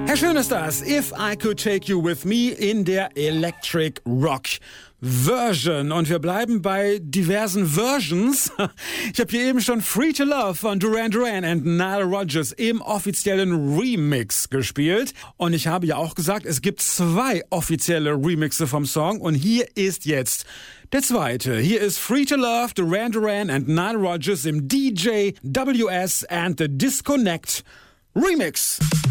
Herr Schön ist das. If I Could Take You With Me in der Electric Rock Version. Und wir bleiben bei diversen Versions. Ich habe hier eben schon Free to Love von Duran Duran und Nile Rodgers im offiziellen Remix gespielt. Und ich habe ja auch gesagt, es gibt 2 offizielle Remixe vom Song. Und hier ist jetzt der zweite. Hier ist Free to Love, Duran Duran und Nile Rodgers im DJ WS and the Disconnect Remix.